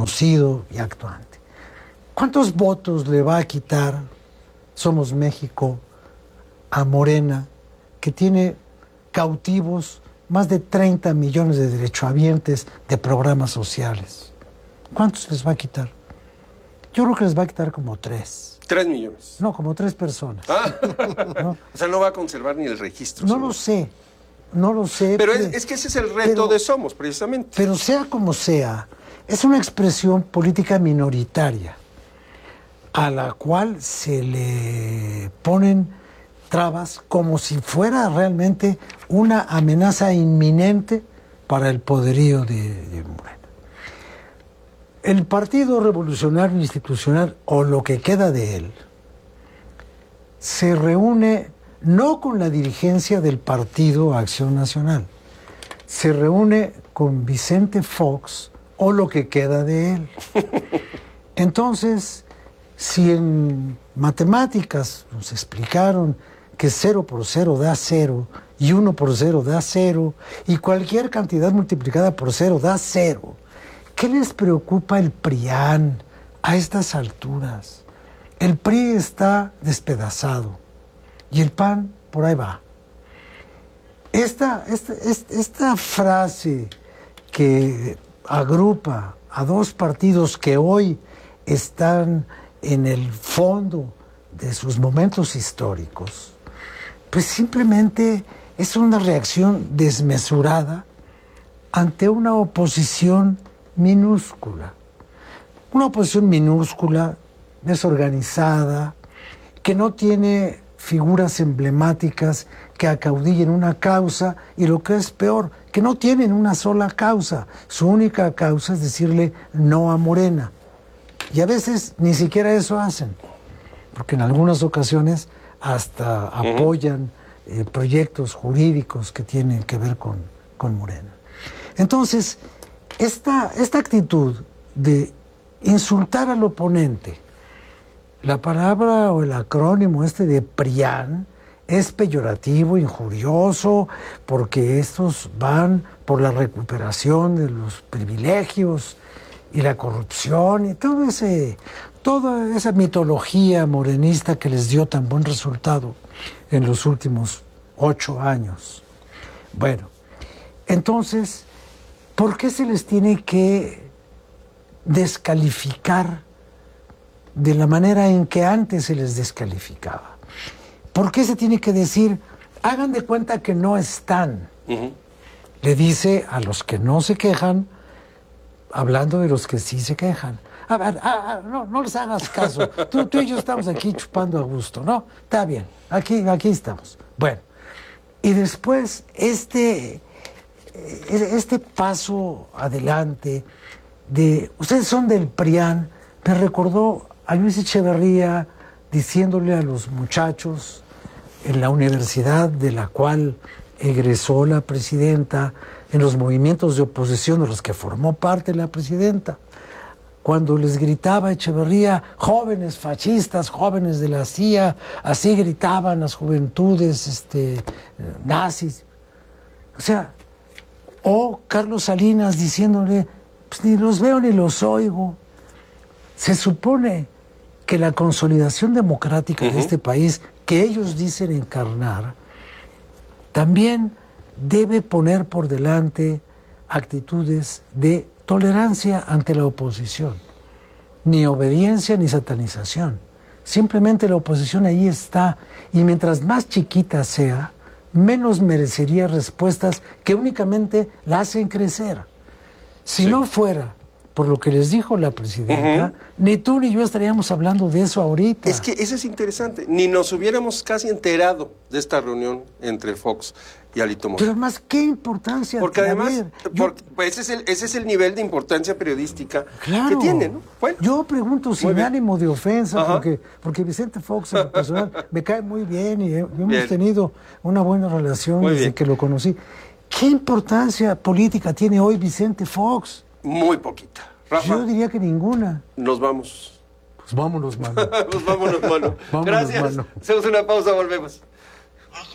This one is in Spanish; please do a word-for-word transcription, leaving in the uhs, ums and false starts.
conocido y actuante. ¿Cuántos votos le va a quitar Somos México a Morena, que tiene cautivos más de treinta millones de derechohabientes de programas sociales? ¿Cuántos les va a quitar? Yo creo que les va a quitar como tres. Tres millones. No, como tres personas. Ah. ¿No? O sea, no va a conservar ni el registro. No seguro. lo sé, no lo sé. Pero pero, es, es que ese es el reto pero, de Somos, precisamente. Pero sea como sea, es una expresión política minoritaria a la cual se le ponen trabas como si fuera realmente una amenaza inminente para el poderío de, de Morena. El Partido Revolucionario Institucional, o lo que queda de él, se reúne no con la dirigencia del Partido Acción Nacional, se reúne con Vicente Fox, o lo que queda de él. Entonces, si en matemáticas nos explicaron que cero por cero da cero, y uno por cero da cero, y cualquier cantidad multiplicada por cero da cero, ¿qué les preocupa el PRIAN a estas alturas? El P R I está despedazado y el P A N por ahí va. Esta, esta, esta, esta frase que agrupa a dos partidos que hoy están en el fondo de sus momentos históricos, pues simplemente es una reacción desmesurada ante una oposición minúscula. Una oposición minúscula, desorganizada, que no tiene figuras emblemáticas que acaudillen una causa, y lo que es peor, que no tienen una sola causa. Su única causa es decirle no a Morena. Y a veces ni siquiera eso hacen, porque en algunas ocasiones hasta apoyan eh, proyectos jurídicos que tienen que ver con, con Morena. Entonces, esta, esta actitud de insultar al oponente, la palabra o el acrónimo este de PRIAN es peyorativo, injurioso, porque estos van por la recuperación de los privilegios y la corrupción y todo ese, toda esa mitología morenista que les dio tan buen resultado en los últimos ocho años. Bueno, entonces, ¿por qué se les tiene que descalificar de la manera en que antes se les descalificaba? ¿Por qué se tiene que decir, hagan de cuenta que no están? Uh-huh. Le dice a los que no se quejan, hablando de los que sí se quejan. A ver, a, a, no, no les hagas caso. Tú, tú y yo estamos aquí chupando a gusto, ¿no? Está bien, aquí, aquí estamos. Bueno, y después este, este paso adelante de, ustedes son del PRIAN, me recordó a Luis Echeverría diciéndole a los muchachos en la universidad de la cual egresó la presidenta, en los movimientos de oposición de los que formó parte la presidenta, cuando les gritaba Echeverría, jóvenes fascistas, jóvenes de la C I A, así gritaban las juventudes este, nazis. O sea, o Carlos Salinas diciéndole, pues ni los veo ni los oigo. Se supone que la consolidación democrática uh-huh. de este país, que ellos dicen encarnar, también debe poner por delante actitudes de tolerancia ante la oposición. Ni obediencia ni satanización. Simplemente la oposición ahí está, y mientras más chiquita sea, menos merecería respuestas que únicamente la hacen crecer. Si sí. no fuera por lo que les dijo la presidenta, uh-huh. ni tú ni yo estaríamos hablando de eso ahorita. Es que eso es interesante. Ni nos hubiéramos casi enterado de esta reunión entre Fox y Alito Moreno. Pero además, ¿qué importancia? Porque además, yo, porque, pues ese, es el, ese es el nivel de importancia periodística claro, que tiene, ¿no? Bueno, yo pregunto sin ánimo de ofensa, porque, porque Vicente Fox, en lo personal, me cae muy bien y hemos bien. tenido una buena relación muy desde bien. que lo conocí. ¿Qué importancia política tiene hoy Vicente Fox? Muy poquita. Rafa, yo diría que ninguna. Nos vamos. Pues vámonos, mano. Pues vámonos, mano. vámonos, Gracias. Mano. Hacemos una pausa, volvemos.